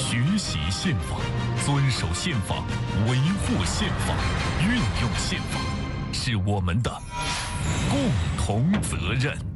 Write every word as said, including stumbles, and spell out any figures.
学习宪法，遵守宪法，维护宪法，运用宪法，是我们的共同责任。